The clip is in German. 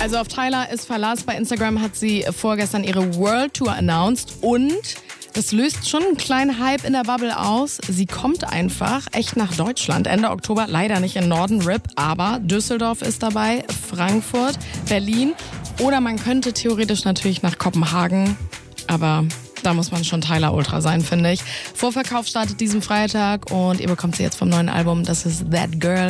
Also auf Tyler ist Verlass. Bei Instagram hat sie vorgestern ihre World Tour announced und das löst schon einen kleinen Hype in der Bubble aus. Sie kommt einfach echt nach Deutschland Ende Oktober. Leider nicht in Norden, RIP, aber Düsseldorf ist dabei, Frankfurt, Berlin oder man könnte theoretisch natürlich nach Kopenhagen, aber da muss man schon Tyler Ultra sein, finde ich. Vorverkauf startet diesen Freitag und ihr bekommt sie jetzt vom neuen Album. Das ist That Girl.